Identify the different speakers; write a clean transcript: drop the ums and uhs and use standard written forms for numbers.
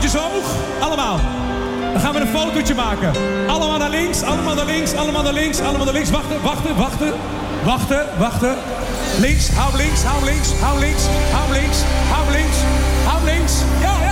Speaker 1: Handjes omhoog. Allemaal. Dan gaan we een fotootje maken. Allemaal naar links, allemaal naar links, allemaal naar links, allemaal naar links. Wachten, wachten, wachten. Wachten, wachten. Links, hou links, hou links, hou links, hou links, hou links, hou links. Ja, ja.